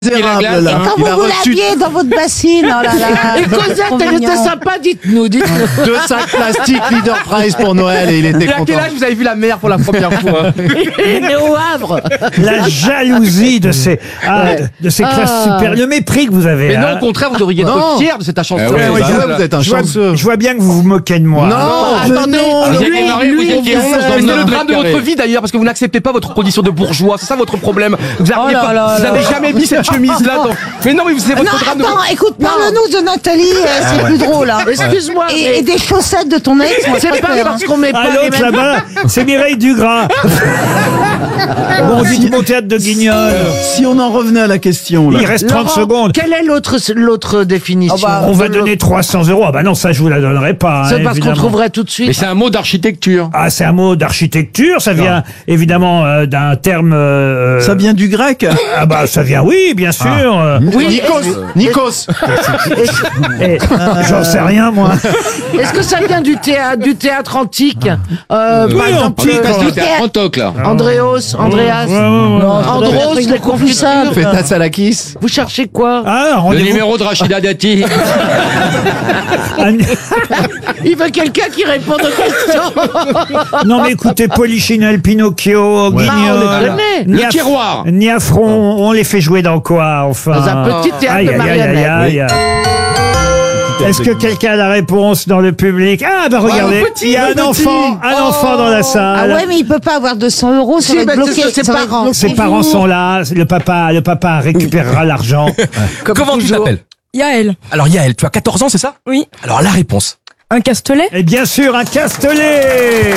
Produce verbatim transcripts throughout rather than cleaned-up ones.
Misérable, là. Quand Il vous a vous reçu laviez dans votre bassine, oh là là. Et Cosette, Trop elle était mignon. sympa, dites-nous, dites-nous. deux sacs plastiques Leader Price pour Noël et il était Et à content. quel âge vous avez vu la mer pour la première fois? Il est né au Havre. La jalousie de ces, ah, de, de ces classes Ah. supérieures. Le mépris que vous avez. Mais non, hein. au contraire, vous devriez être Non. fier de cette chanson. Eh ouais, ouais, bah je- ouais, vous êtes un je, vois, chanceux. je vois bien que vous vous moquez de moi. Non, mais attendez, non, Vous lui, êtes marié, lui, vous étiez il onze dans fait- une le le drame de votre vie d'ailleurs, parce que vous n'acceptez pas votre condition de bourgeois. C'est ça votre problème. Vous Oh n'avez là là là. jamais mis cette chemise-là dans... Mais non, mais c'est Non, votre drame de... attends, écoute, parle-nous de Nathalie, euh, c'est plus drôle. Hein. Excuse-moi, Et, mais et des chaussettes de ton ex, moi, c'est je pas préfère, parce hein. qu'on met pas À les l'autre mêmes... là-bas, c'est Mireille Dugras. Bon, dites mon théâtre de Guignol. Si on en revenait à la question, là. Il reste trente Laurent, secondes. Quelle est l'autre l'autre définition? Oh bah, On va De donner trois cents euros. Ah bah non, ça je vous la donnerai pas. C'est hein, parce qu'on évidemment. trouverait tout de Mais suite. c'est un mot d'architecture. Ah, c'est un mot d'architecture. Ça vient évidemment euh, d'un terme. euh, Ça vient du grec. Ah bah ça vient, oui, bien sûr. euh, Oui, Nikos. Nikos. et- J'en sais rien moi. est-ce que ça vient du théâtre, du théâtre antique euh, Oui, Par exemple, antique. euh, C'était un Antoc, là. Andréos, Andreas, Ouais, ouais, ouais. Andros, les confitures. Feta Salakis. Vous cherchez quoi? Ah, Le rendez-vous. numéro de Rachida Dati. Ah, Il veut quelqu'un qui réponde aux questions. non mais écoutez, Polichinelle, Pinocchio, Guignol, Ah, on les connaît. Le Niaf- tiroir. Niafron, on les fait jouer dans quoi enfin? Dans un petit théâtre Aïe, de aïe, aïe, marionnettes. aïe, aïe. Est-ce que quelqu'un a la réponse dans le public? Ah bah regardez, le petit, il y a le un petit. enfant, un Oh. enfant dans la Ah salle. ouais, mais il peut pas avoir deux cents euros, ça Si, va bah, être bloqué. c'est- c'est ça va pas- être bloqué. Ses parents sont là, le papa, le papa récupérera l'argent. Comment tu t'appelles? Yael. Alors Yael, tu as quatorze ans, c'est ça? Oui. Alors la réponse. Un castelet. Et bien sûr, un castelet.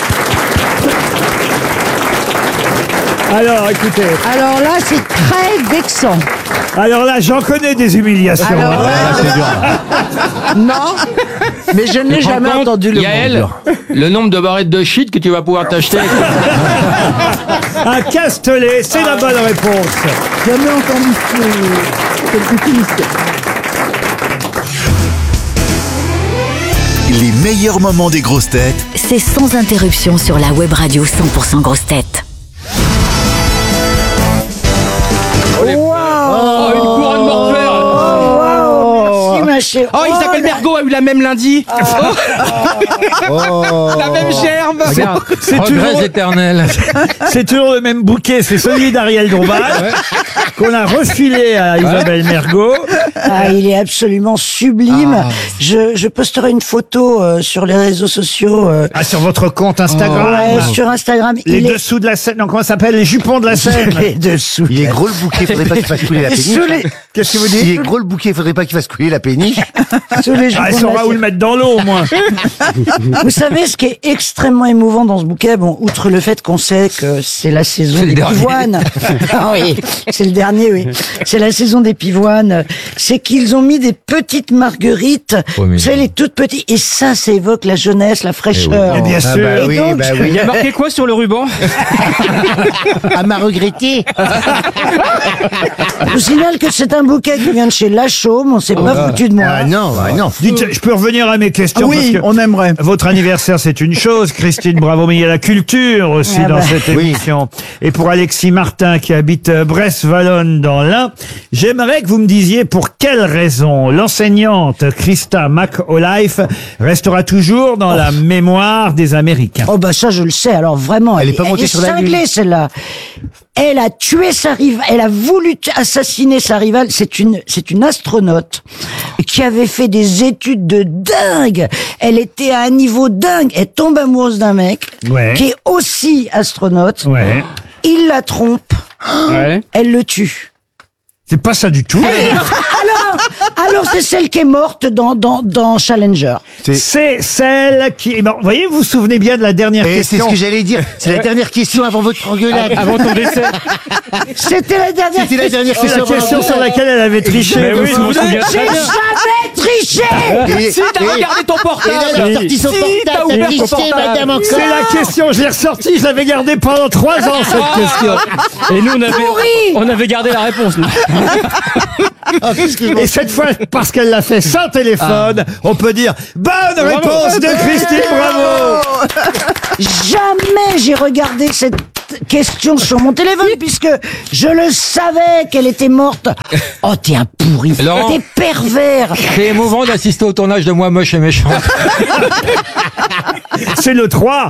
Alors, écoutez, Alors là, c'est très vexant. alors là, j'en connais des humiliations. Alors, hein. Non, mais je n'ai jamais Par contre, entendu le Yael, mot. le nombre de barrettes de shit que tu vas pouvoir t'acheter. Un castelet, c'est la bonne réponse. Jamais entendu ce- cette petite. Les meilleurs moments des grosses têtes C'est sans interruption sur la web radio cent pour cent grosses têtes. Oh, une couronne mortuaire. Si, ma chérie. Oh, Isabelle Mergo a eu la même lundi. La même gerbe. C'est Regrets toujours, éternels. c'est toujours le même bouquet, c'est celui d'Ariel Dombal qu'on a refilé à Isabelle Mergo. Ah, il est absolument sublime. Je, je posterai une photo euh, sur les réseaux sociaux. euh, Ah, sur votre compte Instagram. ouais, sur Instagram. Les il dessous de la scène, non, comment ça s'appelle? Les jupons de la scène. est les dessous. Il est gros le bouquet, faudrait pas qu'il fasse couler la péniche. Sous les, Qu'est-ce que vous Il dites? est gros le bouquet, faudrait pas qu'il fasse couler la péniche. sous les Ah, jupons ils de saura la où le mettre dans l'eau, au moins. Vous savez, ce qui est extrêmement émouvant dans ce bouquet, bon, outre le fait qu'on sait que c'est la saison le des dernier. pivoines. Ah oui, c'est le dernier, oui. C'est la saison des pivoines. C'est qu'ils ont mis des petites marguerites. Oh, mais Vous savez, les toutes petites. Et ça, ça évoque la jeunesse, la fraîcheur. Et bien Ah sûr. bah Et oui, donc, bah oui. Il y a marqué quoi sur le ruban? À m'a regretté. Je vous signale que c'est un bouquet qui vient de chez Lachaume. On s'est pas foutu de moi. Ah non, ah non. Dites, je peux revenir à mes questions Oui, parce que on aimerait. votre anniversaire, c'est une chose, Christine, bravo, mais il y a la culture aussi Ah dans bah. cette Oui. émission. Et pour Alexis Martin, qui habite euh, Brest-Wallonne dans l'Ain, j'aimerais que vous me disiez pour quelle raison l'enseignante Christa McAuliffe restera toujours dans la mémoire des Américains. Oh bah ça je le sais, alors vraiment, Elle elle, est pas montée est sur la cinglée lune. celle-là. Elle a tué sa rivale, elle a voulu t- assassiner sa rivale, c'est une c'est une astronaute qui avait fait des études de dingue. Elle était à un niveau dingue, elle tombe amoureuse d'un mec Ouais. qui est aussi astronaute. Ouais. Il la trompe, Ouais. elle le tue. C'est pas ça du tout. Alors, alors c'est celle qui est morte dans dans dans Challenger. C'est celle qui... Bon, vous voyez, vous vous souvenez bien de la dernière Et c'est question. ce que j'allais dire. C'est la dernière question avant votre engueulade. Avant ton décès. C'était la dernière C'était la dernière C'est la question. question sur laquelle elle avait triché. Mais vous oui, vous je me souvenez souviens J'ai très bien. jamais triché. Et- Si t'as et- regardé ton Et là, portable. elle a sorti son Si portable. t'as T'as ouvert ton triché, portable. madame, encore. C'est la question, je l'ai ressortie, je l'avais gardée pendant trois ans, cette question. Et nous, on avait, Pourri. on avait gardé la réponse. nous. Ah, qu'est-ce que je m'en Et cette fois, parce qu'elle l'a fait sans téléphone, on peut dire bonne réponse de Christine, bravo. Jamais j'ai regardé cette cette question sur mon téléphone puisque je le savais qu'elle était morte. Oh, t'es un pourri. Laurent. T'es pervers. C'est émouvant d'assister au tournage de Moi Moche et Méchant. C'est le trois.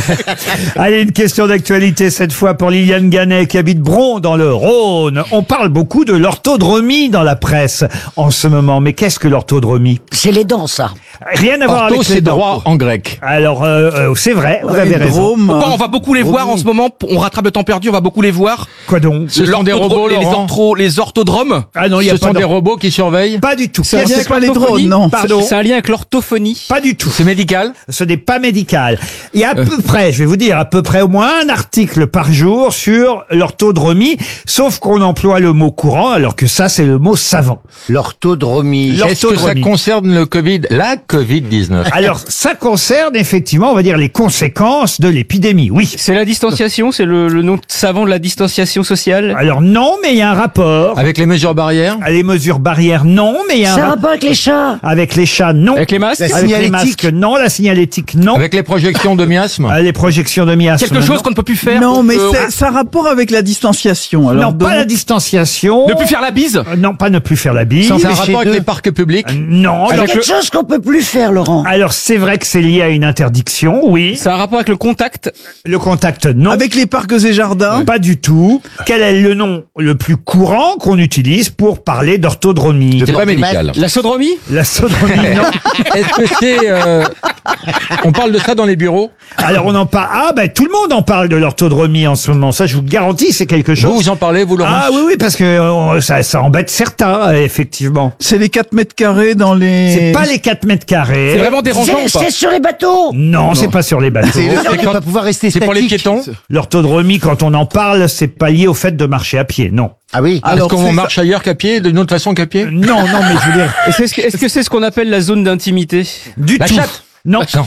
Allez, une question d'actualité cette fois pour Liliane Ganet qui habite Bron dans le Rhône. On parle beaucoup de l'orthodromie dans la presse en ce moment. Mais qu'est-ce que l'orthodromie? C'est les dents, ça. Rien à voir Ortho, avec les c'est dents. droit en grec. Alors, euh, euh, c'est vrai, vous avez raison. Pourquoi on va beaucoup les voir en ce moment? On rattrape le temps perdu, on va beaucoup les voir. Quoi donc? Ce sont des robots, les, les, Laurent. ortho- les orthodromes. Ah non, il y a Ce pas sont des d'or- robots qui surveillent. Pas du tout. C'est un Qu'est-ce lien que- avec pas les drones, non. Pardon. C'est un lien avec l'orthophonie. Pas du tout. C'est médical. Ce n'est pas médical. Il y a à peu près, je vais vous dire, à peu près au moins un article par jour sur l'orthodromie, sauf qu'on emploie le mot courant, alors que ça, c'est le mot savant. L'orthodromie. Est-ce que ça L'orthodromie. concerne le Covid, la Covid dix-neuf? Alors, ça concerne effectivement, on va dire, les conséquences de l'épidémie, oui. C'est la distanciation, c'est le, le nom savant de la distanciation sociale. Alors non, mais il y a un rapport. Avec les mesures barrières? Les mesures barrières, non, mais il y a un Ça a rapport. rapport avec les chats. Avec les chats, non. Avec les masques. La Avec les signalétique. masques, non. La signalétique, non. Avec les projections de miasme? Euh, Les projections de miasme, Quelque chose non. qu'on ne peut plus faire. Non, mais Euh, c'est- ça a rapport avec la distanciation. Alors, Non, pas donc- la distanciation. Ne plus faire la bise. Euh, Non, pas ne plus faire la bise. C'est un empêcher rapport avec d'eux. les parcs publics? Euh, Non. C'est alors- quelque chose qu'on peut plus faire, Laurent. Alors, c'est vrai que c'est lié à une interdiction, oui. Ça a un rapport avec le contact. Le contact, non. Avec les parcs et jardins. Pas du tout. Quel est le nom le plus courant qu'on utilise pour parler d'orthodromie? C'est pas médical. La sodromie. La sodomie, non. Est-ce que c'est... euh, On parle de ça dans les bureaux? Alors, on en parle. Ah, ben, tout le monde en parle de l'orthodromie en ce moment. Ça, je vous garantis, c'est quelque chose. Vous, vous en parlez, vous, Laurent? Ah oui, oui, parce que euh, ça, ça embête certains, euh, effectivement. C'est les quatre mètres carrés dans les... C'est pas les quatre mètres carrés. C'est vraiment dérangeant C'est ou pas? c'est sur les bateaux. Non, c'est pas sur les bateaux. C'est le fait de quand- ne pas pouvoir rester C'est pour les statique. piétons? L'orthodromie, quand on en parle, c'est pas lié au fait de marcher à pied, non. Ah oui. Alors, Est-ce qu'on c'est marche ailleurs qu'à pied, d'une autre façon qu'à pied? Non, non, mais je veux dire, Est-ce que est-ce que c'est ce qu'on appelle la zone d'intimité? du La tout. chatte? Non, Non.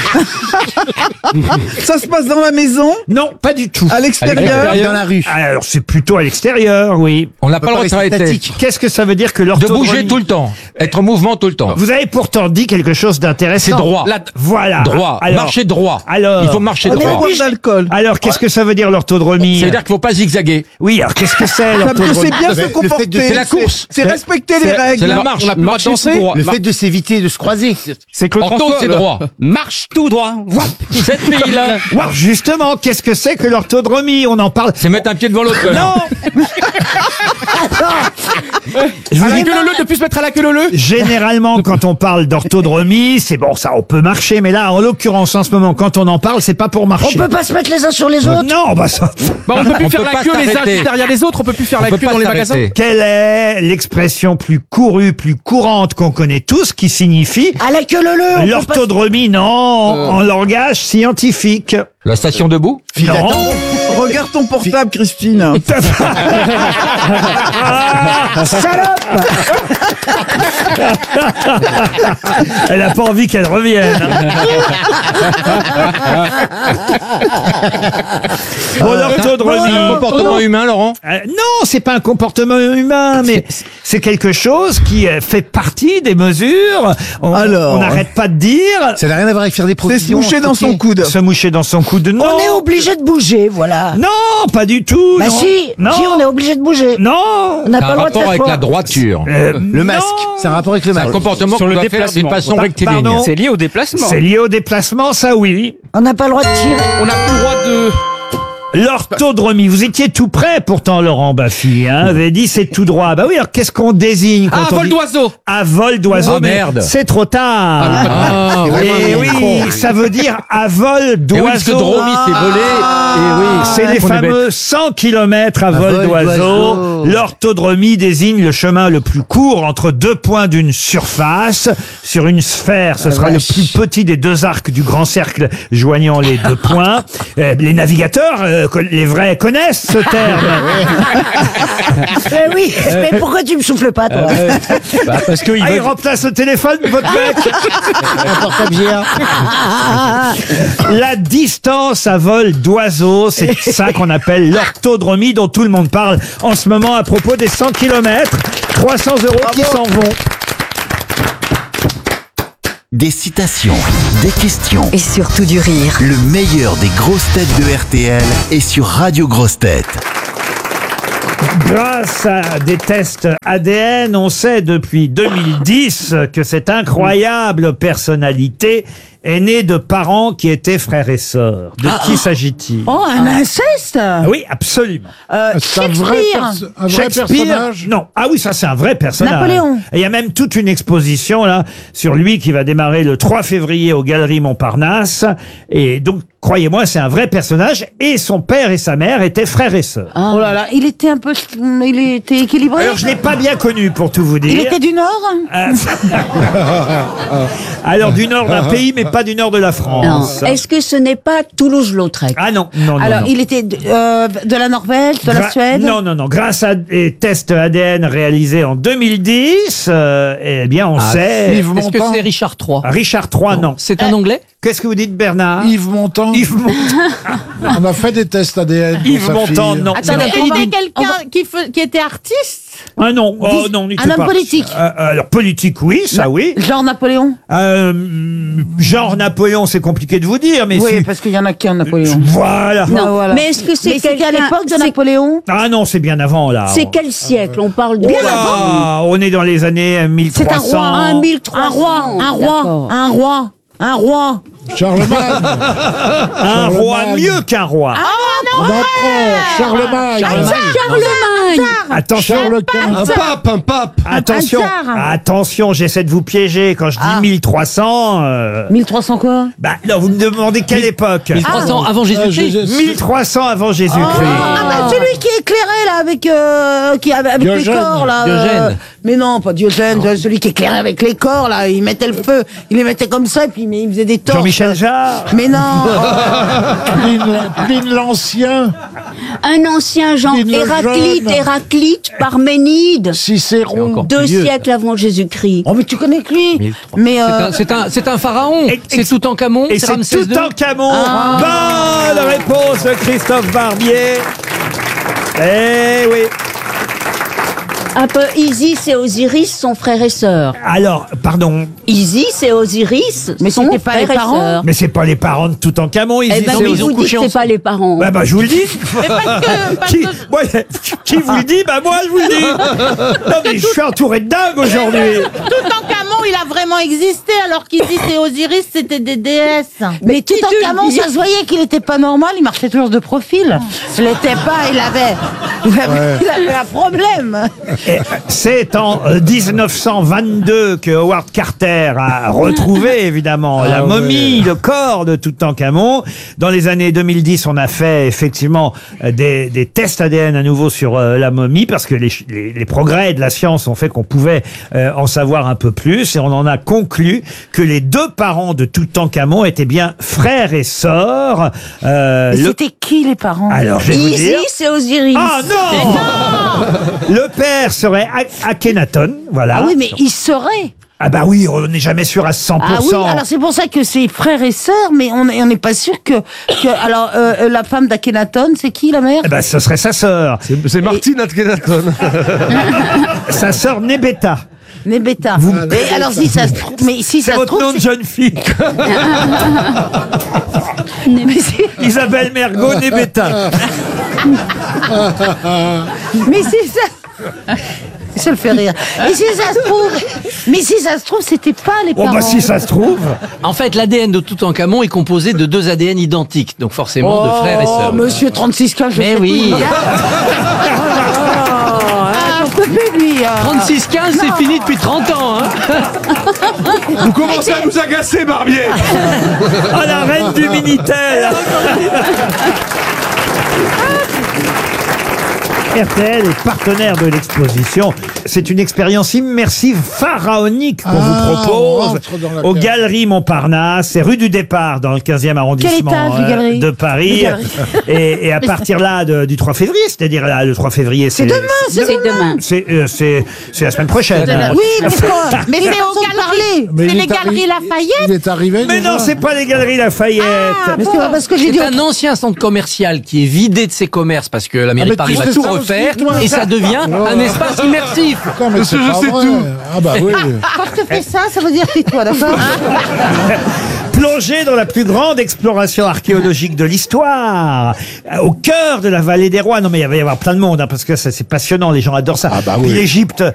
Ça se passe dans la maison, non, pas du tout. à l'extérieur. Dans la rue. Alors, c'est plutôt à l'extérieur, oui. On n'a pas le droit de rester s'arrêter. statique. Qu'est-ce que ça veut dire que De l'orthodromie... bouger tout le temps. Être en mouvement tout le temps. Vous avez pourtant dit quelque chose d'intéressant. C'est droit. La- Voilà. Droit. Alors, Marcher droit. alors- Il faut marcher On est droit. Boire d'alcool. alors, qu'est-ce que ça veut dire l'orthodromie? Ça veut dire qu'il faut pas zigzaguer. Oui, alors qu'est-ce que c'est Ça peut- l'orthodromie? C'est bien Le se fait de- comporter. c'est la course. C'est respecter les C'est règles. la marche. On a plus le droit de Marcher danser. tout droit. Le fait de s'éviter de se croiser. C'est Claude Ortho, François. c'est le- droit. Marche tout droit. Wouah. Cette fille-là. Alors, justement, qu'est-ce que c'est que l'orthodromie? On en parle. C'est mettre un pied devant l'autre. Non! Je vous À la dis, queue leu leu, de plus se mettre à la queue leu leu. généralement, quand on parle d'orthodromie, c'est bon, ça, on peut marcher, mais là, en l'occurrence, en ce moment, quand on en parle, c'est pas pour On marcher. peut pas se mettre les uns sur les autres. Non, bah ça. Bah, on peut plus On faire peut la pas queue les uns s'arrêter. juste derrière les autres. On peut plus faire On la peut queue pas dans les magasins. s'arrêter. Quelle est l'expression plus courue, plus courante qu'on connaît tous, qui signifie À la queue leu leu. on peut pas- l'orthodromie? Non, en langage scientifique. La station debout? Non. Regarde ton portable, Christine. Elle a pas envie qu'elle revienne. Bon, l'orthodromie. Comportement humain, Laurent? Euh, non, c'est pas un comportement humain, mais c'est quelque chose qui euh, fait partie des mesures. On Alors. on n'arrête pas de dire Ça n'a rien à voir avec faire des C'est se provisions. moucher dans son ok. coude. se moucher dans son coude. Non, On est obligé de bouger, voilà. non, pas du tout. Bah non. si, non, si, on est obligé de bouger. non. On n'a C'est pas un le droit de rapport faire avec quoi. la droiture. Euh, Le masque. non. C'est un rapport avec le C'est un masque. comportement Sur qu'on le doit faire d'une déplacement. façon Pa- rectiligne. pardon. C'est lié au déplacement. C'est lié au déplacement, ça oui. On n'a pas le droit de tirer. On n'a plus le droit de. L'orthodromie, vous étiez tout près pourtant, Laurent Baffy, hein, vous avez dit c'est tout droit. Bah oui, alors qu'est-ce qu'on désigne quand Ah, on vol dit d'oiseau. à vol d'oiseau? Ah, mais merde. C'est trop tard. Ah, Et oui, ça veut dire à vol Et oui, parce que d'oiseau. dromie, c'est voler. Et oui. C'est les On est fameux cent kilomètres à vol vol d'oiseau. d'oiseau. L'orthodromie désigne le chemin le plus court entre deux points d'une surface. Sur une sphère, ce sera le plus petit des deux arcs du grand cercle joignant les deux points. Euh, les navigateurs, euh, con- les vrais, connaissent ce terme. Eh oui, mais pourquoi tu me souffles pas, toi Bah, parce que il Ah, il va- remplace le téléphone, votre mec. Un portable géant. La distance à vol d'oiseau, c'est ça qu'on appelle l'orthodromie dont tout le monde parle en ce moment à propos des cent kilomètres. trois cents euros qui s'en vont. Des citations, des questions. Et surtout du rire. Le meilleur des grosses têtes de R T L est sur Radio Grosses Têtes. Grâce à des tests A D N, on sait depuis deux mille dix que cette incroyable personnalité est née de parents qui étaient frères et sœurs. De qui s'agit-il? Oh, un inceste. Ah oui, absolument. Euh, C'est un vrai, Shakespeare. perso- un vrai Shakespeare, personnage. non. Ah oui, ça c'est un vrai personnage. Napoléon. Et il y a même toute une exposition là sur lui qui va démarrer le trois février aux Galeries Montparnasse. Et donc, croyez-moi, c'est un vrai personnage. Et son père et sa mère étaient frères et sœurs. Oh là là, il était un peu, il était équilibré. Alors je l'ai pas bien connu pour tout vous dire. Il était du Nord. Euh, Alors du nord d'un pays, mais pas du nord de la France. Est-ce que ce n'est pas Toulouse-Lautrec? Ah non, non, non. Alors non. il était de, euh, de la Norvège, de la Gra- Suède. Non, non, non. Grâce à des tests A D N réalisés en deux mille dix, euh, eh bien, on sait. Yves Est-ce que Montand. c'est Richard trois? Richard trois, non. C'est un Anglais? Qu'est-ce que vous dites, Bernard? Yves Montand. Yves Montand. On a fait des tests A D N. pour Yves sa Montand, fille. non. Attendez, Non. on va- quelqu'un qui, fe- qui était artiste? Ah non, oh non, du Un tout homme pas. politique. Euh, alors politique, oui, ça oui. Genre Napoléon. Euh, genre Napoléon, c'est compliqué de vous dire, mais Oui, si- parce qu'il y en a qui en Napoléon. Voilà. Ouais, voilà. Mais est-ce que c'est Mais c'était à quelqu'un- l'époque de c'est- Napoléon. Ah non, c'est bien avant là. C'est quel siècle? On parle de... Oh là, on est dans les années mille trois cents. C'est un roi, un mille trois cents. Un roi, un roi, D'accord. un roi, un roi. Charlemagne. Un roi Charlemagne. mieux qu'un roi. Un empereur. Charlemagne. Charlemagne. Attention. Charles quinze. Un pape, un pape. Attention, Un tsar. attention, j'essaie de vous piéger. Quand je dis Ah. mille trois cents, euh, mille trois cents quoi? bah, non, vous me demandez quelle époque? mille trois cents avant Jésus-Christ? Euh, je- mille trois cents avant Jésus-Christ. Ah bah celui qui est éclairé là avec euh, qui avec les Diogène. corps là. euh, Diogène. mais non, pas Diogène, celui qui est éclairé avec les corps là, il mettait le feu, il les mettait comme ça et puis il faisait des torches. Jean-Michel Jarre. Mais non. Pline, Pline l'Ancien. Un ancien Jean Pline le Héraclite, Jeune. Héraclite, Parménide. Cicéron. Deux siècles avant Jésus-Christ. Oh mais tu connais que lui. Mais C'est euh, un, c'est un, c'est un pharaon. Et- C'est Toutankhamon. Et C'est c'est Ramsès deux. Toutankhamon. Bonne réponse de Christophe Barbier. Eh oui. Un peu Isis et Osiris sont frères et sœurs. Alors, pardon, Isis et Osiris Mais sont c'était pas les frères et parents sœurs. mais c'est pas les parents de Toutankhamon, ils Eh y ben, sont. qui ils ont vous dit couché que c'est pas les parents? Bah, bah, je vous le dis. Parce que, parce Qui, que moi, qui vous le dit? Bah, moi, je vous le dis. Non, mais je suis entouré de dingues aujourd'hui. Toutankhamon, il a vraiment existé, alors qu'Isis et Osiris, c'était des déesses. mais qui te Toutankhamon, le dit ça se voyait qu'il était pas normal, il marchait toujours de profil. Il l'était pas, il avait, il avait, il avait un problème. Et c'est en euh, dix-neuf cent vingt-deux que Howard Carter a retrouvé, évidemment, la ouais. momie, le corps de Toutankhamon. Dans les années deux mille dix, on a fait effectivement euh, des, des tests A D N à nouveau sur euh, la momie, parce que les, ch- les, les progrès de la science ont fait qu'on pouvait euh, en savoir un peu plus, et on en a conclu que les deux parents de Toutankhamon étaient bien frères et sœurs. Euh, Et le- c'était qui les parents? Alors, je vais vous dire... Isis et Osiris. Ah non, Le père serait A- Akhenaton, voilà. Ah oui, mais il serait. Ah bah oui, on n'est jamais sûr à cent pour Ah oui, cent. alors c'est pour ça que c'est frères et sœurs, mais on on n'est pas sûr que, que alors euh, euh, la femme d'Akhenaton, c'est qui la mère? Eh ben, ce serait sa sœur. C'est Martine Akhenaton. Sa sœur Nebeta. Nebeta. Et alors si ça se trouve, mais si C'est ça se votre trouve, nom de c'est- jeune fille. mais c'est- Isabelle Mergo Nebeta. mais c'est ça. Ça le fait rire. Et si ça se trouve, mais si ça se trouve, c'était pas les Oh parents. bah si ça se trouve. En fait, l'A D N de Toutankhamon est composé de deux A D N identiques, donc forcément de frères et Oh, sœurs. monsieur trente-six quinze, je Mais sais oui. plus. Ah, j'en peux plus, lui. ah. trente-six quinze, c'est fini depuis trente ans. Hein. Vous commencez à nous agacer, Barbier. Oh la reine du Minitel. R T L est partenaire de l'exposition. C'est une expérience immersive pharaonique qu'on Ah, vous on propose rentre dans la aux cave. Galeries Montparnasse. C'est rue du Départ dans le quinzième arrondissement étage, les euh, galeries de Paris. Les galeries. Et, et à partir là de- du trois février, c'est-à-dire là le trois février, c'est demain, c'est C'est demain. C'est euh, c'est c'est la semaine prochaine. Oui, mais quoi? Mais C'est c'est façon aux de parler. Mais C'est il les est galeries arri- Lafayette. Il est arrivé Mais déjà. non, c'est pas les Galeries Lafayette. Mais c'est pas parce que j'ai dit. C'est un ancien centre commercial qui est vidé de ses commerces parce que la mairie mais de Paris tu va sais tout ça, refaire. faire. Et ça devient un espace immersif. Non, mais c'est je pas sais vrai. tout. Ah bah oui. Quand je te fais ça, ça veut dire tais-toi, d'accord? Plongez dans la plus grande exploration archéologique de l'histoire, euh, au cœur de la vallée des rois. Non mais il va y avoir plein de monde, hein, parce que ça, c'est passionnant, les gens adorent ça. Ah bah Puis oui. l'Égypte,